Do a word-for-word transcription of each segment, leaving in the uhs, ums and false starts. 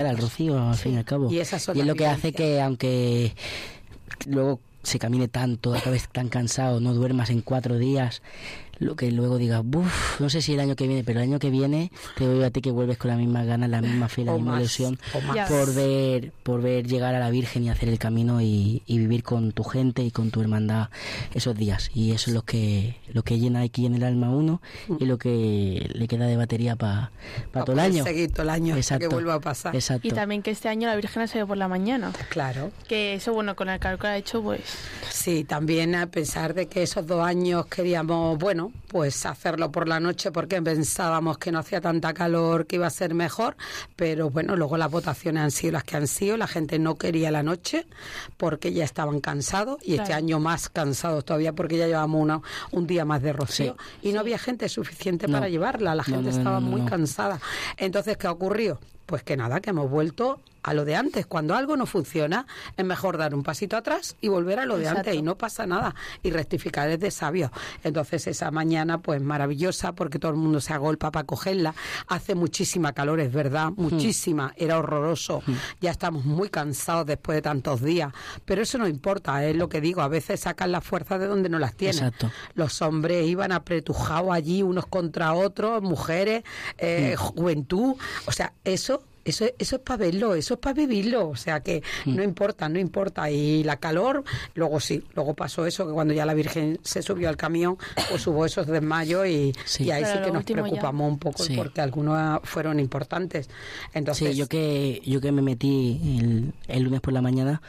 al rocío, al Sí. fin y al cabo. Y esas son Y es las lo que hace vivencias. que, aunque luego se camine tanto, acabes tan cansado, no duermas en cuatro días, lo que luego digas, uff, no sé si el año que viene, pero el año que viene te veo a ti que vuelves con la misma ganas, la misma fe, la O misma más, ilusión o más. Ya. por ver, por ver llegar a la Virgen y hacer el camino y, y vivir con tu gente y con tu hermandad esos días. Y eso es lo que, lo que llena aquí en el alma a uno y lo que le queda de batería para pa todo el poder año. seguir todo el año hasta Exacto. que vuelva a pasar. Exacto. Y también que este año la Virgen ha salido por la mañana. Claro. Que eso, bueno, con el calor que ha hecho, pues... Sí, también a pesar de que esos dos años queríamos, bueno, pues hacerlo por la noche porque pensábamos que no hacía tanta calor, que iba a ser mejor, pero bueno, luego las votaciones han sido las que han sido, la gente no quería la noche porque ya estaban cansados y Claro. este año más cansados todavía porque ya llevamos una, un día más de rocío Sí. y no había gente suficiente No. para llevarla, la No, gente no, no, estaba no, muy no. cansada. Entonces, ¿qué ha ocurrido? Pues que nada, que hemos vuelto a lo de antes. Cuando algo no funciona, es mejor dar un pasito atrás y volver a lo de Exacto. antes y no pasa nada. Y rectificar es de sabio. Entonces esa mañana pues maravillosa porque todo el mundo se agolpa para cogerla. Hace muchísima calor, es verdad, muchísima. Era horroroso. Ya estamos muy cansados después de tantos días. Pero eso no importa, es lo que digo. A veces sacan las fuerzas de donde no las tienen. Exacto. Los hombres iban apretujados allí unos contra otros, mujeres, eh, juventud. O sea, eso... Eso, eso es para verlo, eso es para vivirlo, o sea que no importa, no importa. Y la calor, luego sí, luego pasó eso, que cuando ya la Virgen se subió al camión, pues hubo esos desmayos y, Sí. y ahí Claro, sí que lo nos último ya. preocupamos un poco Sí. porque algunos fueron importantes. Entonces, Sí, yo que yo que me metí el, el lunes por la mañana,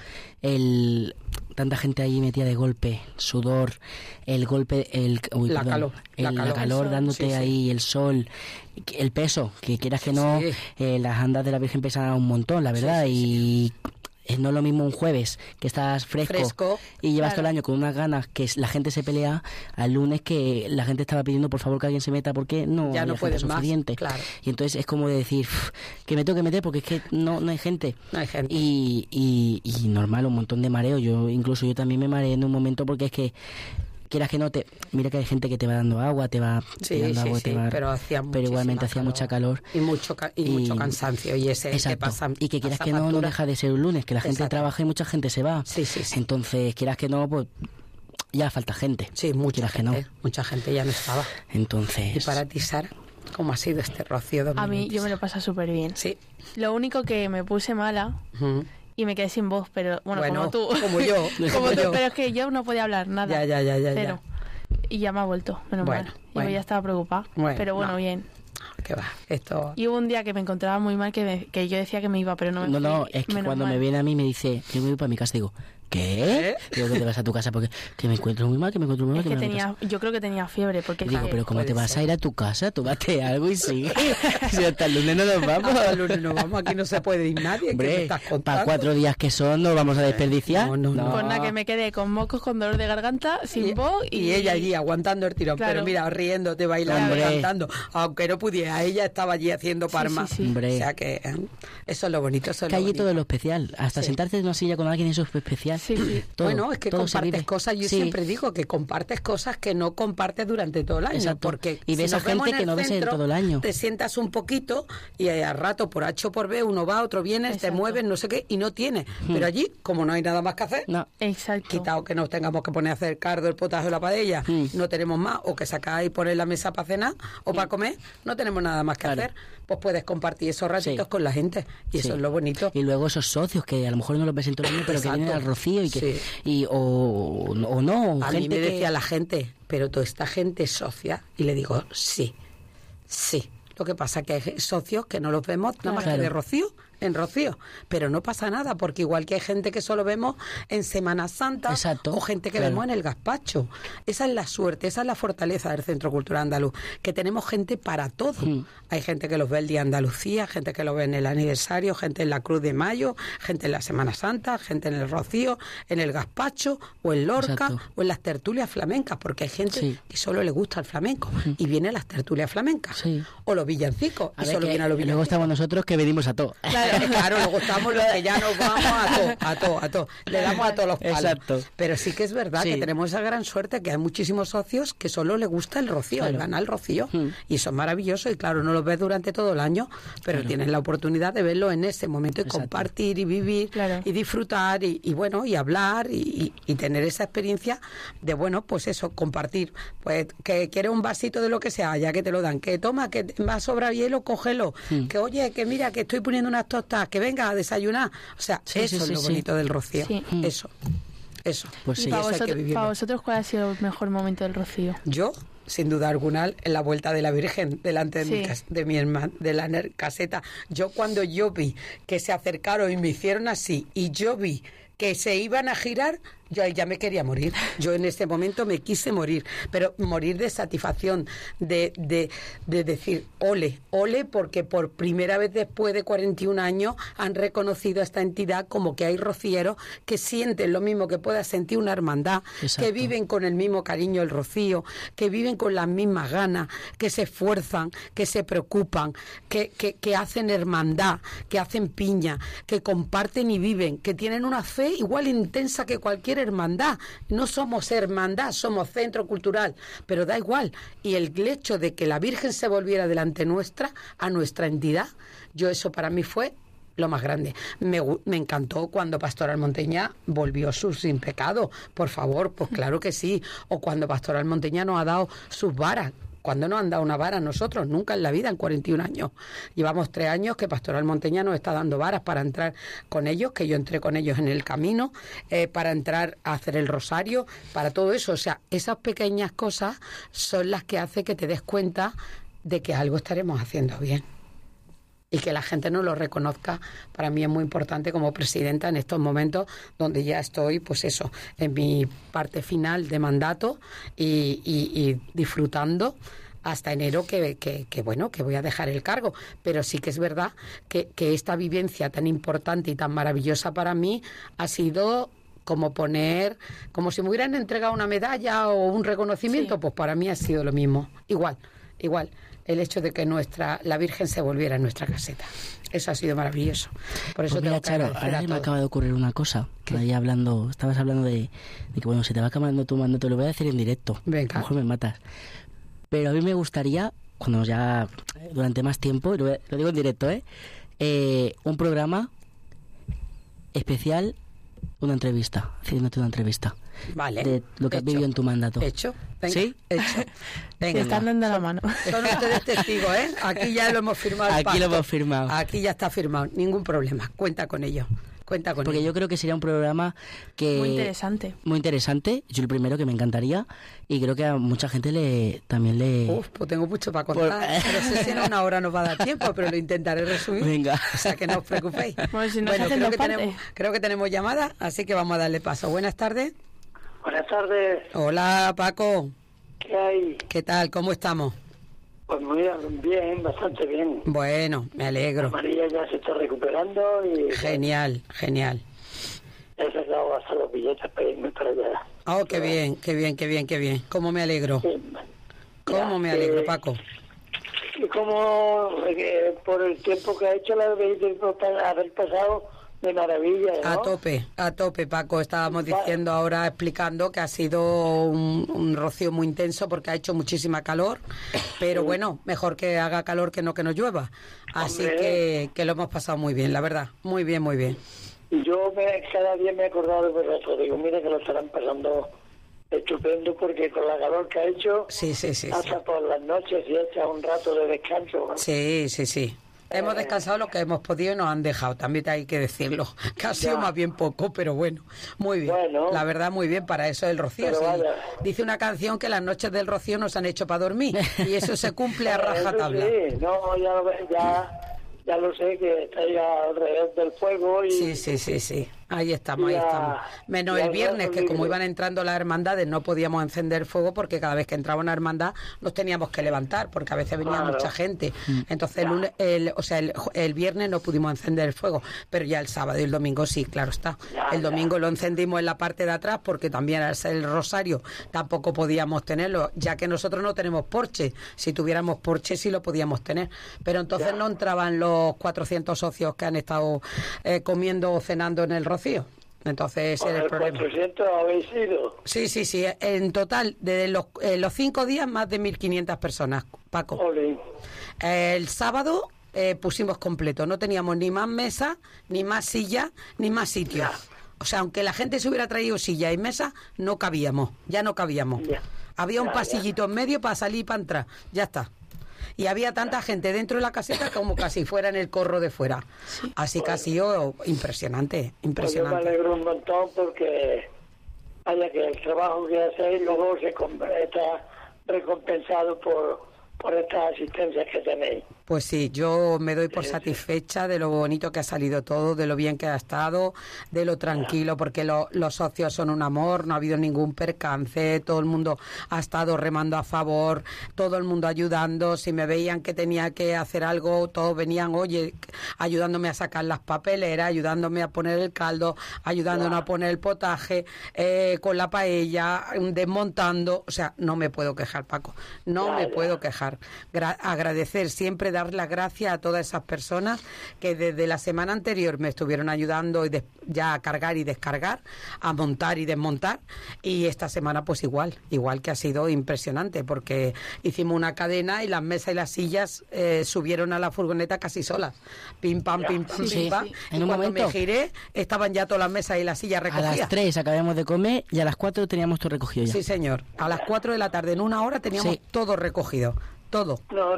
el tanta gente ahí metida de golpe, sudor, el golpe, el uy, La perdón, calor, el- la la calor. calor, El sol, dándote sí, sí. ahí el sol, el peso, que quieras que no, Sí. eh, las andas de la Virgen pesan un montón, la verdad, Sí, sí, y es no es lo mismo un jueves que estás fresco, Fresco. y llevas Claro. todo el año con unas ganas que la gente se pelea, al lunes que la gente estaba pidiendo por favor que alguien se meta porque no Ya había no gente puedes más, suficiente. claro. Y entonces es como de decir "Uf, que me tengo que meter porque es que no, no hay gente. No hay gente. Y, y, y normal, un montón de mareo. Yo incluso yo también me mareé en un momento porque es que quieras que no te... Mira que hay gente que te va dando agua, te va Sí, tirando sí, agua, sí, te va... pero hacía pero igualmente hacía muchísima mucha calor. Y mucho ca- y, mucho cansancio. Y ese es el que Exacto. pasa. Y que quieras pasa que no, no factura. deja de ser un lunes, que la gente Exacto. trabaja y mucha gente se va. Sí, sí, sí. Entonces, quieras que no, pues ya falta gente. Sí, mucha Quieras que gente. no. Mucha gente ya no estaba. Entonces... Y para ti, Sara, ¿cómo ha sido este Rocío dos mil A mí veintiséis? yo me lo paso súper bien. Sí. Lo único que me puse mala Ujú. y me quedé sin voz, pero bueno, Bueno, como tú. como yo, como como tú, yo. pero es que yo no podía hablar nada. Ya, ya, ya, ya, Cero. Y ya me ha vuelto, menos Bueno, mal. bueno. Yo ya estaba preocupada. Bueno, pero bueno, no. bien. ¿Qué va? Esto... Y hubo un día que me encontraba muy mal que, me- que yo decía que me iba, pero no me No, no, fui, es que menos cuando mal. me viene a mí me dice, yo me voy para mi casa, digo, ¿qué? ¿Eh? Digo que te vas a tu casa porque que me encuentro muy mal, que me encuentro muy mal. Es que me voy a mi tenía, yo creo que tenía fiebre, porque casa. Digo, es pero que- ¿cómo te puede vas ser. a ir a tu casa? Tómate algo y sigue. Si hasta el lunes no nos vamos. Hasta el lunes no vamos, aquí no se puede ir nadie. ¿Qué me Hombre, estás para contando? cuatro días que son, ¿nos vamos a desperdiciar? No, no, no. Pues nada, que me quedé con mocos, con dolor de garganta, sin Y, voz y... y ella allí aguantando el tirón, Claro. pero mira, riéndote, bailando, Hombre. cantando, aunque no pudiera, ella estaba allí haciendo parma. sí, sí. Hombre. O sea que eh, eso es lo bonito, eso es Que lo allí bonito. todo es lo especial. Hasta Sí. sentarte en una silla con alguien, eso es especial. Sí, sí. Todo, Bueno, es que todo se compartes vive. cosas, yo Sí. siempre digo que compartes cosas que no compartes durante todo el año. Exacto. Porque Y ves si a nos vemos gente en que el no ves en centro, todo el año. Te sientas un poquito y al rato por H o por B uno va, otro viene, te Exacto. mueves, no sé qué, y no tienes. Pero allí, como no hay nada más que hacer, No. Exacto. quitado que nos tengamos que poner a hacer cardo, el potaje o la paella, Mm. no tenemos más, o que sacáis y poner la mesa para cenar o para comer, no tenemos nada más que Claro. hacer, pues puedes compartir esos ratitos Sí. con la gente, y eso Sí. es lo bonito. Y luego esos socios que a lo mejor no los ves en todo el año, pero Exacto. que vienen al Rocío y que Sí. y o, o no, A gente mí me que- decía la gente, pero toda esta gente es socia, y le digo, sí, sí. Lo que pasa que hay socios que no los vemos nada más Claro. que de Rocío, en Rocío, pero no pasa nada, porque igual que hay gente que solo vemos en Semana Santa, Exacto, o gente que claro. vemos en el gazpacho. Esa es la suerte, esa es la fortaleza del Centro Cultural Andaluz, que tenemos gente para todo. Mm. Hay gente que los ve el Día de Andalucía, gente que lo ve en el aniversario, gente en la Cruz de Mayo, gente en la Semana Santa, gente en el Rocío, en el gazpacho, o en Lorca, Exacto. o en las tertulias flamencas, porque hay gente Sí. que solo le gusta el flamenco y viene a las tertulias flamencas, Sí. o los villancicos, A y ver, solo que viene a los luego villancicos. estamos nosotros que venimos a todo. Claro, Claro, luego estamos los que ya nos vamos a todo, a todo, a todo. Le damos a todos los palos. Exacto. Pero sí que es verdad Sí. que tenemos esa gran suerte que hay muchísimos socios que solo les gusta el rocío, Claro. el canal Rocío. Mm. Y eso es maravilloso y claro, no los ves durante todo el año, pero Claro. tienes la oportunidad de verlo en ese momento y Exacto. compartir y vivir Claro. y disfrutar y, y bueno, y hablar y, y- y tener esa experiencia de, bueno, pues eso, compartir. Pues que quieres un vasito de lo que sea, ya que te lo dan, que toma, que te- va a sobrar hielo, cógelo. Mm. Que oye, que mira, que estoy poniendo unas tostas, que venga a desayunar. O sea, Sí, eso sí, es sí, lo sí. bonito del rocío. Sí. Mm. Eso, eso. Pues ¿Y sí. para, eso hay que vosotros, vivirlo. para vosotros cuál ha sido el mejor momento del rocío? Yo, sin duda alguna, en la vuelta de la Virgen delante de, Sí. mi, cas- de mi hermana, de la ner- caseta. Yo cuando yo vi que se acercaron y me hicieron así, y yo vi que se iban a girar, yo ahí ya me quería morir. Yo en ese momento me quise morir, pero morir de satisfacción, de, de, de decir, ole, ole, porque por primera vez después de cuarenta y un años han reconocido a esta entidad como que hay rocieros que sienten lo mismo que pueda sentir una hermandad, Exacto. que viven con el mismo cariño el rocío, que viven con las mismas ganas, que se esfuerzan, que se preocupan, que, que, que hacen hermandad, que hacen piña, que comparten y viven, que tienen una fe igual intensa que cualquier hermandad. No somos hermandad, somos centro cultural, pero da igual. Y el hecho de que la Virgen se volviera delante nuestra, a nuestra entidad, yo eso para mí fue lo más grande. Me, gu- me encantó cuando Pastoral Monteña volvió sus sin pecado, por favor, pues claro que sí. O cuando Pastoral Monteña nos ha dado sus varas. Cuando nos han dado una vara a nosotros? Nunca en la vida, en cuarenta y un años. Llevamos tres años que Pastoral Monteña nos está dando varas para entrar con ellos, que yo entré con ellos en el camino, eh, para entrar a hacer el rosario, para todo eso. O sea, esas pequeñas cosas son las que hacen que te des cuenta de que algo estaremos haciendo bien. Y que la gente nos lo reconozca, para mí es muy importante como presidenta en estos momentos donde ya estoy, pues eso, en mi parte final de mandato y, y- y disfrutando hasta enero que, que, que, bueno, que voy a dejar el cargo. Pero sí que es verdad que, que esta vivencia tan importante y tan maravillosa para mí ha sido como poner, como si me hubieran entregado una medalla o un reconocimiento, Sí. pues para mí ha sido lo mismo. Igual, igual. El hecho de que nuestra la Virgen se volviera en nuestra caseta. Eso ha sido maravilloso. Por eso Pues mira, tengo que Charo, agradecer ahora a se me todos. acaba de ocurrir una cosa. Que ahí hablando, estabas hablando de, de que, bueno, se te va acabando tu mandato, lo voy a decir en directo. Venga. A lo mejor me matas. Pero a mí me gustaría, cuando ya, durante más tiempo, lo, voy a- lo digo en directo, ¿eh? Eh, un programa especial, una entrevista, haciéndote una entrevista. Vale. De lo que has Hecho. vivido en tu mandato. Hecho. Venga, ¿Sí? Hecho. Te Venga. están dando la mano. Son ustedes testigos, ¿eh? Aquí ya lo hemos firmado. el Aquí lo pacto. hemos firmado. Aquí ya está firmado. Ningún problema. Cuenta con ello. Cuenta con Porque ello. yo creo que sería un programa que... Muy interesante. Muy interesante. Yo el primero que me encantaría. Y creo que a mucha gente le también le... Uf, pues tengo mucho para contar. Por- No sé si en una hora nos va a dar tiempo, pero lo intentaré resumir. Venga. O sea, que no os preocupéis. Bueno, si nos hacen creo, dos que partes. tenemos, creo que tenemos llamada, así que vamos a darle paso. Buenas tardes. Buenas tardes, Hola, Paco. ¿qué hay? ¿Qué tal? ¿Cómo estamos? Pues muy bien, bastante bien. Bueno, me alegro. María ya se está recuperando y Genial, genial. he sacado hasta los billetes para irme para allá. Oh, qué bien, qué bien, qué bien, qué bien. ¿Cómo me alegro? Sí. ¿Cómo Ya, me alegro, eh, Paco? Y como eh, por el tiempo que ha hecho la debéis de pa- haber pasado de maravilla, ¿no? A tope, a tope, Paco. Estábamos diciendo ahora, explicando que ha sido un, un rocío muy intenso porque ha hecho muchísima calor, pero bueno, mejor que haga calor que no que no llueva. Así Hombre. que, que lo hemos pasado muy bien, la verdad. Muy bien, muy bien. Y yo me, cada día me he acordado de vosotros. Digo, mira que lo estarán pasando estupendo porque con la calor que ha hecho, Sí, sí, sí. Sí, hasta por las noches y echa un rato de descanso. ¿no? sí, sí. sí. Hemos descansado lo que hemos podido y nos han dejado, también hay que decirlo. Que ha sido Ya. más bien poco, pero bueno, muy bien. Bueno. La verdad, muy bien, para eso el rocío. Pero sí. vaya. Dice una canción que las noches del rocío nos han hecho para dormir y eso se cumple a Eso rajatabla. sí, no, ya, lo ve- ya, ya lo sé que está ya alrededor del fuego y Sí, sí, sí, sí. Ahí estamos, Y ahí a- estamos. Menos y el al viernes, rato que como libre. iban entrando las hermandades no podíamos encender fuego porque cada vez que entraba una hermandad nos teníamos que levantar porque a veces venía Claro. mucha gente. Entonces, el, lunes, el, o sea, el, el viernes no pudimos encender el fuego, pero ya el sábado y el domingo sí, claro está. Ya, El ya. domingo lo encendimos en la parte de atrás porque también al ser el rosario tampoco podíamos tenerlo, ya que nosotros no tenemos porche. Si tuviéramos porche sí lo podíamos tener, pero entonces Ya. no entraban los cuatrocientos socios que han estado eh, comiendo o cenando en el Rocío. Entonces ese Con era el el problema. cuatrocientos habéis ido. Sí, sí, sí. En total, desde los, eh, los cinco días, más de mil quinientas personas, Paco. Jolín. El sábado eh, pusimos completo. No teníamos ni más mesas, ni más sillas, ni más sitios. O sea, aunque la gente se hubiera traído silla y mesa, no cabíamos. Ya no cabíamos. Ya. Había un Ya, pasillito en medio para salir y para entrar. Ya está. Y había tanta gente dentro de la caseta como casi fuera en el corro de fuera. Así que ha sido impresionante, Pues yo me impresionante. alegro un montón porque vaya que el trabajo que hacéis luego se com- está recompensado por, por estas asistencias que tenéis. Pues sí, yo me doy por satisfecha de lo bonito que ha salido todo, de lo bien que ha estado, de lo tranquilo, porque lo- los socios son un amor, no ha habido ningún percance, todo el mundo ha estado remando a favor, todo el mundo ayudando, si me veían que tenía que hacer algo, todos venían, oye, ayudándome a sacar las papeleras, ayudándome a poner el caldo, ayudándome a poner el potaje, eh, con la paella, desmontando, o sea, no me puedo quejar, Paco, no Ya, me ya. puedo quejar. Gra- agradecer, siempre dar las gracias a todas esas personas que desde la semana anterior me estuvieron ayudando y des- ya a cargar y descargar, a montar y desmontar, y esta semana pues igual, igual que ha sido impresionante porque hicimos una cadena y las mesas y las sillas eh, subieron a la furgoneta casi solas, pim pam, pim pam, Sí, pim sí, pam, sí. y En un cuando momento. me giré estaban ya todas las mesas y las sillas A recogidas. las tres acabamos de comer y a las cuatro teníamos todo recogido ya. Sí, señor, a las cuatro de la tarde en una hora teníamos Sí. todo recogido, todo. No,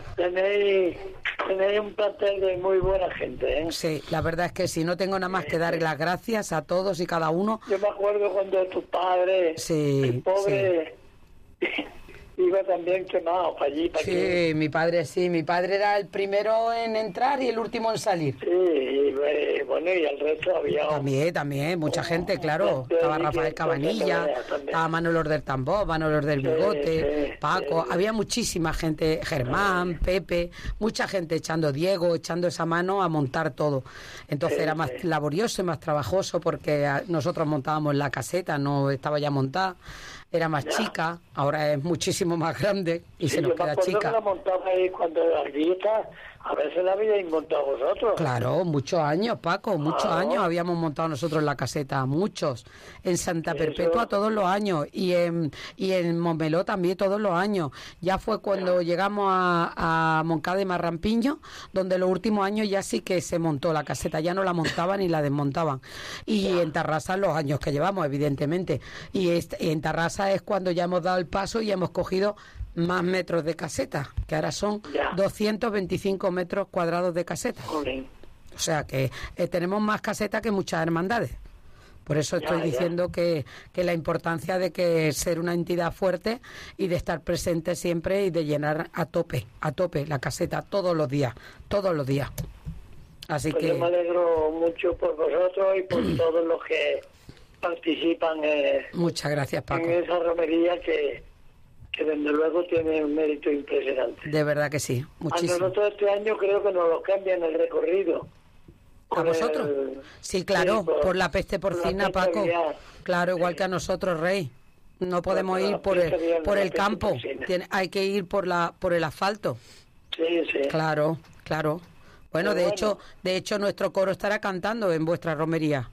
tenéis, tenéis un plantel de muy buena gente, ¿eh? Sí, la verdad es que sí, no tengo nada más que dar las gracias a todos y cada uno. Yo me acuerdo cuando tu padre, Sí, el pobre, iba también quemado para allí, para aquí. Sí, mi padre sí, mi padre era el primero en entrar y el último en salir. Sí, y eh, bueno, y el resto había... También, también, mucha gente, claro. Sí, Estaba que- Rafael que Cabanilla, se vea también. estaba Manolo del Tambor, Manolo del Bigote, sí, Paco, sí. había muchísima gente, Germán, Pepe, mucha gente echando, Diego, echando esa mano a montar todo. Entonces Sí, era más sí. laborioso y más trabajoso porque ah, nosotros montábamos la caseta, no estaba ya montada, era más chica, ahora es muchísimo más grande y Sí, se nos yo me queda acuerdo chica. que la montabais cuando la grieta, a veces la habíais montado vosotros. Claro, muchos años, Paco, muchos Claro. años habíamos montado nosotros la caseta, muchos. En Santa Eso. Perpetua todos los años y en, y en Montmeló también todos los años. Ya fue cuando llegamos a, a Moncada de Marrampiño, donde los últimos años ya sí que se montó la caseta, ya no la montaban ni la desmontaban. Y en Tarrasa los años que llevamos, evidentemente. Y este- en Tarrasa es cuando ya hemos dado el paso y hemos cogido más metros de caseta, que ahora son Ya. doscientos veinticinco metros cuadrados de caseta. Jolín. O sea que eh, tenemos más casetas que muchas hermandades. Por eso Ya, estoy ya. diciendo que, que la importancia de que ser una entidad fuerte y de estar presente siempre y de llenar a tope, a tope la caseta todos los días, todos los días. Así Pues que yo me alegro mucho por vosotros y por todos los que participan eh, muchas gracias, Paco. en esa romería que, que desde luego tiene un mérito impresionante. De verdad que sí, A muchísimo. nosotros este año creo que nos lo cambian el recorrido. ¿A Por vosotros? el- Sí, claro, sí, por, la peste porcina, por la peste Paco. aviar. Claro, igual que a nosotros, Rey. No podemos por la ir por peste el, aviar, por la el peste campo. porcina. Tiene- hay que ir por la por el asfalto. Sí, sí. Claro, claro. Bueno, Pero de bueno. hecho, de hecho nuestro coro estará cantando en vuestra romería,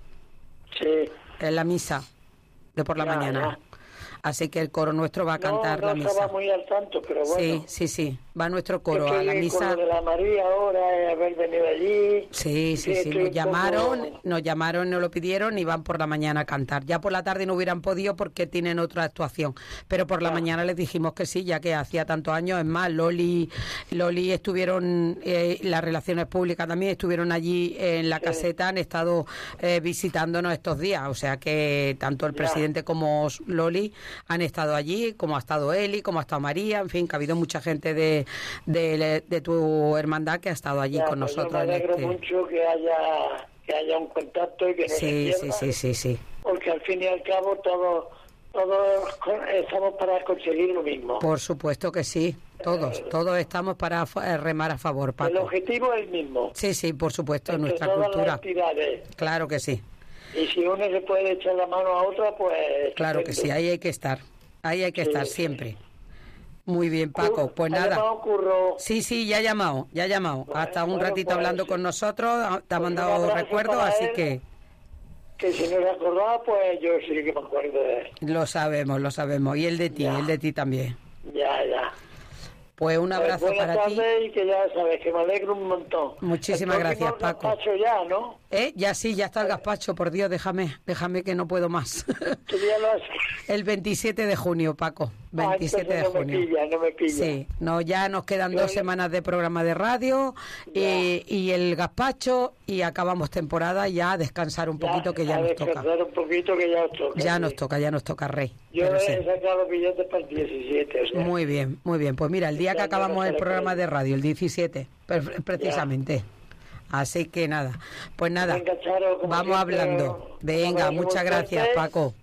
Sí. en la misa de por la Ya, mañana. ya. Así que el coro nuestro va a cantar no, la no misa. estaba muy al tanto, pero bueno. Sí, sí, sí. Va nuestro coro Yo a la estoy con misa. lo de la María ahora, eh, haber venido allí. Sí, sí, sí, estoy nos un llamaron, poco- nos llamaron, nos lo pidieron y van por la mañana a cantar. Ya por la tarde no hubieran podido porque tienen otra actuación, pero por la Ah. mañana les dijimos que sí, ya que hacía tantos años. Es más, Loli, Loli estuvieron, eh, las relaciones públicas también estuvieron allí en la caseta, han estado eh, visitándonos estos días, o sea que tanto el Ya. presidente como Loli han estado allí, como ha estado Eli, como ha estado María, en fin, que ha habido mucha gente de, de, de tu hermandad que ha estado allí Ya, con pues yo nosotros. me en alegro este- mucho que haya que haya un contacto y que no se Sí, pierda. sí, sí, sí, sí. Porque al fin y al cabo todos todos con- estamos para conseguir lo mismo. Por supuesto que sí. Todos, todos estamos para fa- remar a favor, El Paco. objetivo es el mismo. Sí, sí, por supuesto, en Entre nuestra todas cultura. las entidades. Claro que sí. Y si uno se puede echar la mano a otra, pues... Claro que sí, estupendo. ahí hay que estar. Ahí hay que Sí. estar siempre. Muy bien, Paco. Pues ¿Ha nada. llamado Curro? Sí, sí, ya ha llamado, ya ha llamado. Hasta un bueno, ratito pues, hablando con nosotros, te ha pues un mandado abrazo recuerdos, para así él. que Que si no se acordaba, pues yo sí que me acuerdo de él. lo sabemos, lo sabemos. Y el de ti, Ya. el de ti también. Ya, ya. Pues un Pues abrazo buenas para ti. tardes y que ya sabes que me alegro un montón. Muchísimas El próximo gracias, Paco. gazpacho ya, ¿no? ¿Eh? Ya sí, ya está el gazpacho, por Dios, déjame, déjame que no puedo más. ¿Qué día lo haces? El veintisiete de junio, Paco. veintisiete Ah, de entonces junio. No me pilla, no me pilla. Sí, no, ya nos quedan Yo- dos semanas de programa de radio y, y el gazpacho y acabamos temporada ya a descansar un poquito que ya a nos toca. descansar un poquito que ya os toca. Ya sí. nos toca, ya nos toca, Rey. Yo Pero sí. he sacado billetes para el diecisiete, o sea. Muy bien, muy bien. Pues mira, el día que Ya, ya acabamos no el sale programa por ahí. de radio, el diecisiete, per- precisamente. Así que nada, pues nada, Venga, Charo, como vamos siempre, hablando. un Venga, abrazo muchas muy gracias, fuerte. Paco.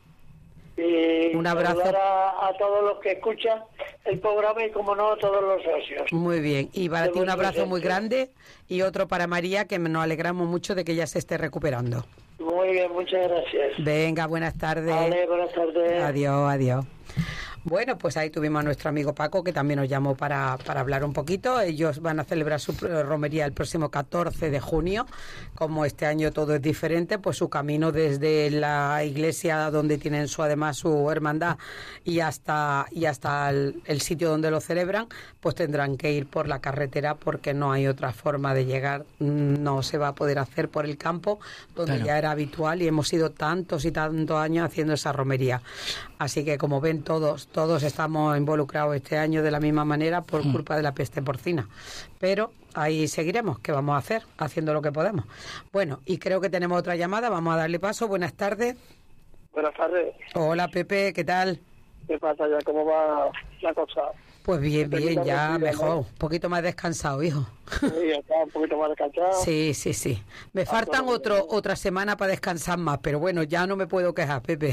Y Un abrazo. saludar a, a todos los que escuchan el programa y, como no, a todos los socios. Muy bien. Y para De ti un buen abrazo muy presente. grande y otro para María, que nos alegramos mucho de que ya se esté recuperando. Muy bien, muchas gracias. Venga, buenas tardes. Vale, buenas tardes. Adiós, adiós. Bueno, pues ahí tuvimos a nuestro amigo Paco, que también nos llamó para, para hablar un poquito. Ellos van a celebrar su pro- romería el próximo catorce de junio. Como este año todo es diferente, pues su camino desde la iglesia donde tienen su además su hermandad y hasta y hasta el, el sitio donde lo celebran, pues tendrán que ir por la carretera porque no hay otra forma de llegar. No se va a poder hacer por el campo, donde Claro. ya era habitual y hemos ido tantos y tantos años haciendo esa romería. Así que, como ven, todos todos estamos involucrados este año de la misma manera por Mm. culpa de la peste porcina. Pero ahí seguiremos. ¿Qué vamos a hacer? Haciendo lo que podemos. Bueno, y creo que tenemos otra llamada. Vamos a darle paso. Buenas tardes. Buenas tardes. Hola, Pepe. ¿Qué tal? ¿Qué pasa ya? ¿Cómo va la cosa? Pues bien, bien, Terminamos ya el día, mejor. ¿no? Un poquito más descansado, hijo. Sí, está un poquito más descansado. Sí, sí, sí. Me faltan todo otro, otra semana para descansar más, pero bueno, ya no me puedo quejar, Pepe.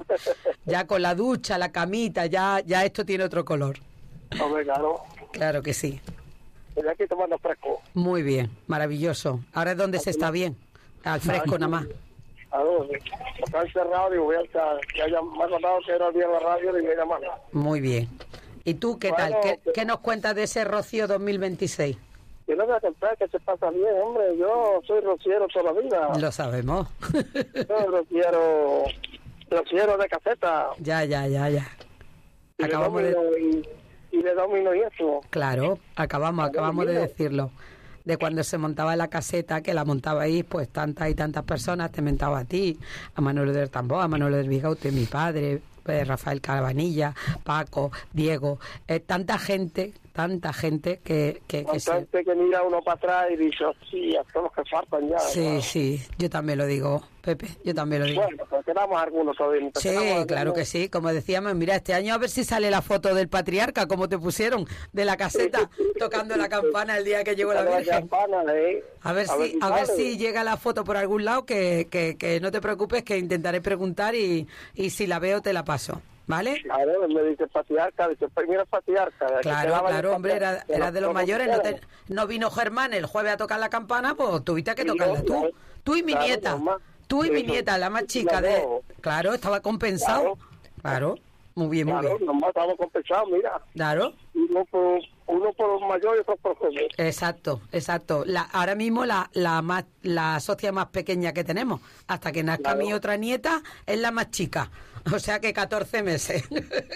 Ya con la ducha, la camita, ya, ya esto tiene otro color. Hombre, claro. Claro que sí. Estoy aquí tomando fresco. Muy bien, maravilloso. Ahora es donde se está bien, al fresco nada más. ¿A dónde? Está encerrado, digo, voy a estar. Ya, ya me ha contado que era el día de la radio y me llaman. Muy bien. ¿Y tú qué Bueno, tal? ¿Qué, pues- qué nos cuentas de ese Rocío dos mil veintiséis? Yo no voy a contar que se pasa bien, hombre. Yo soy rociero toda la vida. Lo sabemos. Soy rociero, rociero de caseta. Ya, ya, ya, ya. Y de Acabamos de... domino y, y de domino y eso. Claro, acabamos, acabamos de decirlo. De cuando se montaba la caseta, que la montabais pues tantas y tantas personas, te mentaba a ti, a Manuel del Tambor, a Manuel del Bigote, mi padre, eh, Rafael Carabanilla, Paco, Diego, eh, tanta gente, tanta gente que, que, que se... Bastante que mira uno para atrás y dice, sí, a todos los que faltan ya. Sí, ¿no? sí, yo también lo digo, Pepe, yo también lo digo. Bueno, pues quedamos algunos todavía. Sí, Quedamos claro algunos. que sí. Como decíamos, mira, este año a ver si sale la foto del patriarca, como te pusieron, de la caseta, tocando la campana el día que llegó la La Virgen. campana, ¿eh? A ver, si, a ver sale. si llega la foto por algún lado, que, que, que no te preocupes, que intentaré preguntar y, y si la veo te la paso, ¿vale? Claro, me dice patriarca, dice, pues mira patriarca. que Claro, quedaba claro, el hombre, era, patriarca, era de los como mayores. No, quieran. te- no vino Germán el jueves a tocar la campana, pues tuviste que Sí, tocarla yo, tú. claro. Tú y mi Claro, nieta. normal. Tú y mi Eso. nieta, la más chica Las de... dos. Claro, estaba compensado. Claro, muy bien, muy Claro, bien. nomás estamos compensados, mira. Claro. Uno por, uno por mayor y otro por joven. Exacto, exacto. La, ahora mismo la, la más la socia más pequeña que tenemos, hasta que nazca Claro. mi otra nieta, es la más chica. O sea que catorce meses.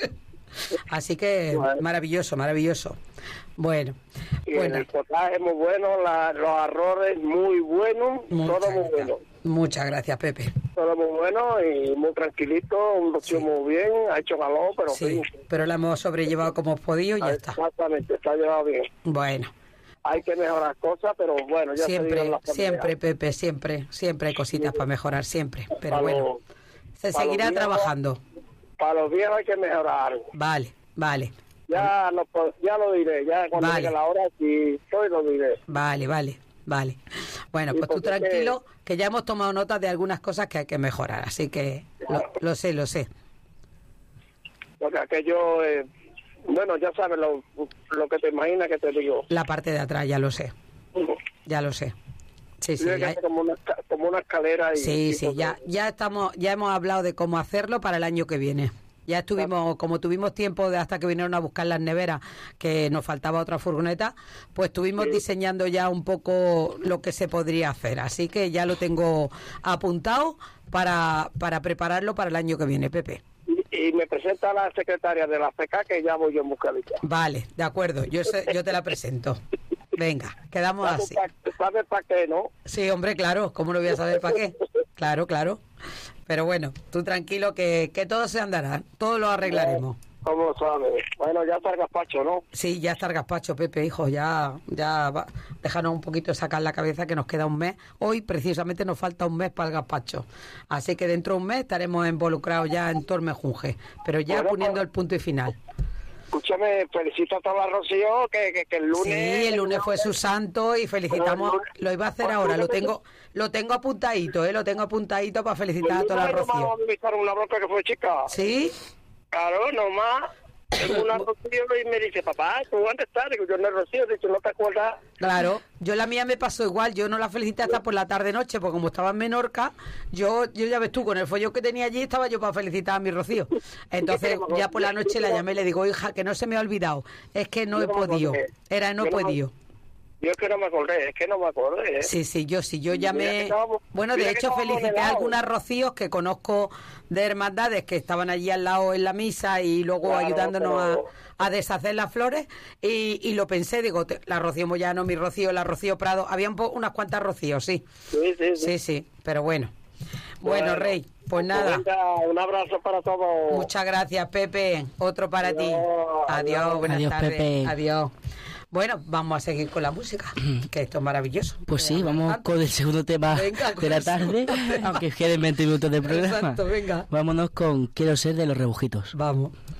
Así que Bueno. maravilloso, maravilloso. Bueno, Y bueno, el potaje muy bueno, la, los arroces muy buenos, muchas todo muy gracias. bueno. Muchas gracias, Pepe. Todo muy bueno y muy tranquilito, un rocío Sí. muy bien, ha hecho calor, pero Sí, en fin, pero la hemos sobrellevado como hemos podido y ya está. exactamente, está llevado bien. Bueno, Hay que mejorar cosas, pero bueno, ya se siempre, dieron las siempre, familias. Pepe, siempre, siempre hay cositas para mejorar, siempre. Pero Para bueno, los- se para los seguirá viejos- trabajando. Para los viejos hay que mejorar algo. Vale, vale. Ya lo, po- ya lo diré, ya cuando Vale. llegue la hora, si estoy, lo diré. Vale, vale. Vale. Bueno, Sí, pues tú porque es que- tranquilo, que ya hemos tomado nota de algunas cosas que hay que mejorar, así que lo, lo sé, lo sé. Porque aquello, eh, bueno, ya sabes lo, lo que te imaginas que te digo. La parte de atrás, ya lo sé, ya lo sé. Sí, sí, Tiene que ya- ser como una, esca- como una escalera. Y, sí, y sí, todo. ya, ya estamos, ya hemos hablado de cómo hacerlo para el año que viene. Ya estuvimos, como tuvimos tiempo de hasta que vinieron a buscar las neveras, que nos faltaba otra furgoneta, pues estuvimos Sí. diseñando ya un poco lo que se podría hacer. Así que ya lo tengo apuntado para, para prepararlo para el año que viene, Pepe. Y, y me presenta la secretaria de la F K, que ya voy yo en busca de ella. Vale, de acuerdo, yo, sé- yo te la presento. Venga, quedamos ¿Sabes así. pa- ¿Sabes para qué, no? Sí, hombre, claro, ¿cómo no voy a saber para qué? Claro, claro. Pero bueno, tú tranquilo que, que todo se andará, todo lo arreglaremos. ¿Cómo sabes? Bueno, ya está el gazpacho, ¿no? Sí, ya está el gazpacho, Pepe, hijo, ya, ya va. Déjanos un poquito sacar la cabeza que nos queda un mes. Hoy precisamente nos falta un mes para el gazpacho. Así que dentro de un mes estaremos involucrados ya en todo el mejunje, pero ya Bueno, poniendo pues- el punto y final. Escúchame, felicito a toda la Rocío, que, que, que el lunes... Sí, el lunes fue su santo y felicitamos, lo iba a hacer ahora, lo tengo lo tengo apuntadito, ¿eh? Lo tengo apuntadito para felicitar a toda la Rocío. Vamos a visitar una bronca que fue chica. ¿Sí? Claro, nomás. Tengo una Rocío y me dice, papá, ¿tú dónde estás? Digo, yo no es Rocío, dicho, ¿no te acuerdas? Claro, yo la mía me pasó igual, yo no la felicité hasta por la tarde-noche, porque como estaba en Menorca, yo, yo ya ves tú, con el follón que tenía allí, estaba yo para felicitar a mi Rocío. Entonces, ya por la noche la llamé y le digo, hija, que no se me ha olvidado, es que no he Yo no me podido, acordé. era no he Yo no me- podido. Yo es que no me acordé, es que no me acordé. ¿eh? Sí, sí, yo sí, yo Mira que llamé... estábamos- Bueno, mira de que hecho estábamos en felicité el a lado. algunas Rocíos que conozco de hermandades que estaban allí al lado en la misa y luego Claro, ayudándonos pero- a, a deshacer las flores y, y lo pensé, digo, te- la Rocío Moyano, mi Rocío, la Rocío Prado, había un po- unas cuantas Rocíos, sí. Sí, sí, sí. Sí, sí, pero bueno. Bueno, Bueno, Rey, pues Pues nada. venga, un abrazo para todos. Muchas gracias, Pepe. Otro para ti. Adiós, Adiós, adiós. buenas Adiós, tardes. Pepe. Adiós. Bueno, vamos a seguir con la música, que esto es maravilloso. Pues sí, vamos con el segundo tema Venga, con de la eso. tarde, aunque queden veinte minutos de programa. Exacto, venga. Vámonos con Quiero ser de los rebujitos. Vamos.